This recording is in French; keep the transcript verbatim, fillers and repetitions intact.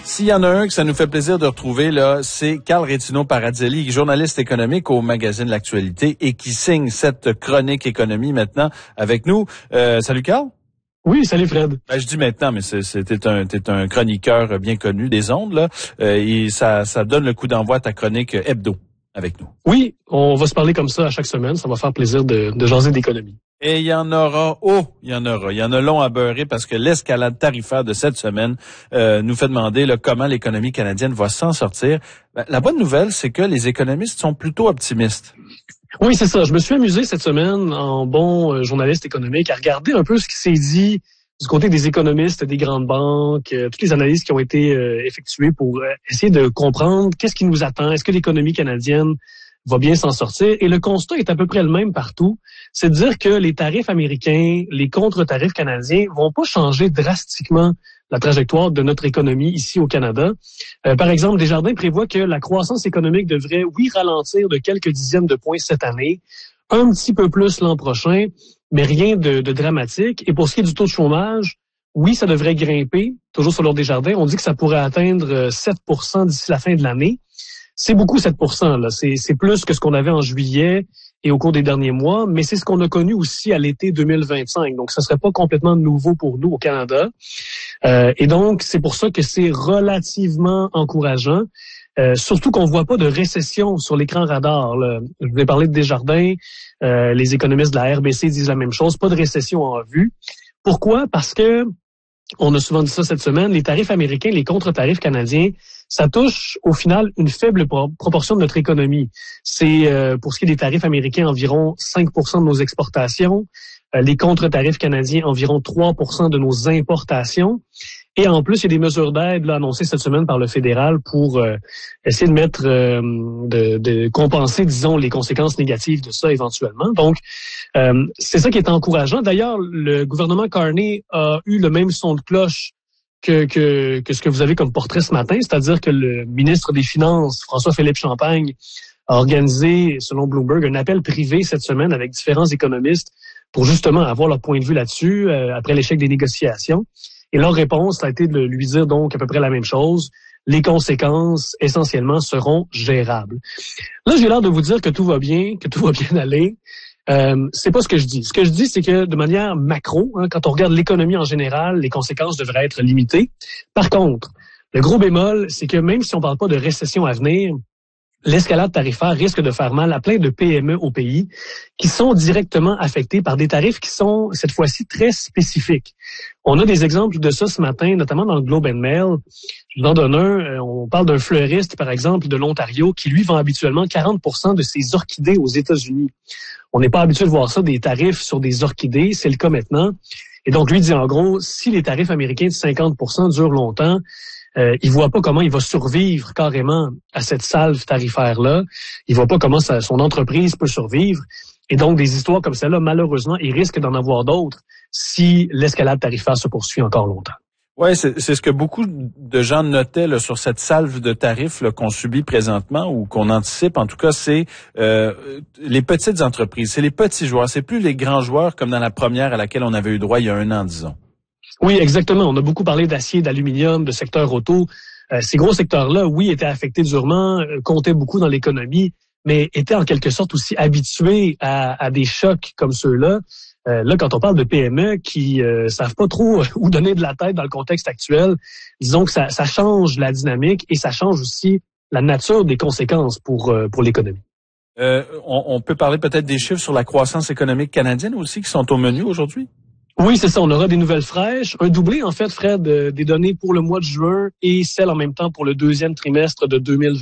S'il y en a un que ça nous fait plaisir de retrouver, là, c'est Carl Rétino-Paradzelli, journaliste économique au magazine L'Actualité et qui signe cette chronique économie maintenant avec nous. Euh, salut Carl. Oui, salut Fred. Ben, je dis maintenant, mais c'est, c'est, t'es un, t'es un chroniqueur bien connu des ondes, là. Euh, et ça, ça donne le coup d'envoi à ta chronique hebdo avec nous. Oui, on va se parler comme ça à chaque semaine. Ça va faire plaisir de, de jaser d'économie. Et il y en aura, oh, il y en aura. Il y en a long à beurrer parce que l'escalade tarifaire de cette semaine euh, nous fait demander là, comment l'économie canadienne va s'en sortir. Ben, la bonne nouvelle, c'est que les économistes sont plutôt optimistes. Oui, c'est ça. Je me suis amusé cette semaine en bon euh, journaliste économique à regarder un peu ce qui s'est dit du côté des économistes, des grandes banques, euh, toutes les analyses qui ont été euh, effectuées pour euh, essayer de comprendre qu'est-ce qui nous attend. Est-ce que l'économie canadienne va bien s'en sortir? Et le constat est à peu près le même partout. C'est de dire que les tarifs américains, les contre-tarifs canadiens vont pas changer drastiquement la trajectoire de notre économie ici au Canada. Euh, par exemple, Desjardins prévoit que la croissance économique devrait, oui, ralentir de quelques dixièmes de points cette année, un petit peu plus l'an prochain, mais rien de, de dramatique. Et pour ce qui est du taux de chômage, oui, ça devrait grimper, toujours selon Desjardins. On dit que ça pourrait atteindre sept pour cent d'ici la fin de l'année. C'est beaucoup sept pour cent, là. C'est, c'est plus que ce qu'on avait en juillet et au cours des derniers mois, mais c'est ce qu'on a connu aussi à l'été deux mille vingt-cinq. Donc, ça serait pas complètement nouveau pour nous au Canada. Euh, et donc, c'est pour ça que c'est relativement encourageant. Euh, surtout qu'on voit pas de récession sur l'écran radar, là. Je vous ai parlé de Desjardins, euh, les économistes de la R B C disent la même chose, pas de récession en vue. Pourquoi? Parce que, on a souvent dit ça cette semaine, les tarifs américains, les contre-tarifs canadiens, ça touche au final une faible pro- proportion de notre économie. C'est, euh, pour ce qui est des tarifs américains, environ cinq pour cent de nos exportations, euh, les contre-tarifs canadiens, environ trois pour cent de nos importations. Et en plus, il y a des mesures d'aide là, annoncées cette semaine par le fédéral pour euh, essayer de mettre, euh, de, de compenser, disons, les conséquences négatives de ça éventuellement. Donc, euh, c'est ça qui est encourageant. D'ailleurs, le gouvernement Carney a eu le même son de cloche que, que, que ce que vous avez comme portrait ce matin, c'est-à-dire que le ministre des Finances, François-Philippe Champagne, a organisé, selon Bloomberg, un appel privé cette semaine avec différents économistes pour justement avoir leur point de vue là-dessus euh, après l'échec des négociations. Et leur réponse, ça a été de lui dire donc à peu près la même chose. Les conséquences, essentiellement, seront gérables. Là, j'ai l'air de vous dire que tout va bien, que tout va bien aller. Euh, c'est pas ce que je dis. Ce que je dis, c'est que de manière macro, hein, quand on regarde l'économie en général, les conséquences devraient être limitées. Par contre, le gros bémol, c'est que même si on parle pas de récession à venir, l'escalade tarifaire risque de faire mal à plein de P M E au pays qui sont directement affectés par des tarifs qui sont, cette fois-ci, très spécifiques. On a des exemples de ça ce matin, notamment dans le Globe and Mail. Je vous en donne un. On parle d'un fleuriste, par exemple, de l'Ontario, qui, lui, vend habituellement quarante pour cent de ses orchidées aux États-Unis. On n'est pas habitué de voir ça, des tarifs sur des orchidées. C'est le cas maintenant. Et donc, lui dit, en gros, si les tarifs américains de cinquante pour cent durent longtemps, Euh, il voit pas comment il va survivre carrément à cette salve tarifaire-là. Il voit pas comment ça, son entreprise peut survivre. Et donc, des histoires comme celle-là, malheureusement, il risque d'en avoir d'autres si l'escalade tarifaire se poursuit encore longtemps. Ouais, c'est, c'est ce que beaucoup de gens notaient là, sur cette salve de tarifs là, qu'on subit présentement ou qu'on anticipe. En tout cas, c'est euh, les petites entreprises, c'est les petits joueurs. C'est plus les grands joueurs comme dans la première à laquelle on avait eu droit il y a un an, disons. Oui, exactement. On a beaucoup parlé d'acier, d'aluminium, de secteur auto. Euh, ces gros secteurs-là, oui, étaient affectés durement, euh, comptaient beaucoup dans l'économie, mais étaient en quelque sorte aussi habitués à, à des chocs comme ceux-là. Euh, là, quand on parle de P M E qui euh, savent pas trop où donner de la tête dans le contexte actuel, disons que ça, ça change la dynamique et ça change aussi la nature des conséquences pour euh, pour l'économie. Euh, on, on peut parler peut-être des chiffres sur la croissance économique canadienne aussi qui sont au menu aujourd'hui? Oui, c'est ça. On aura des nouvelles fraîches. Un doublé, en fait, Fred, euh, des données pour le mois de juin et celles en même temps pour le deuxième trimestre de deux mille vingt.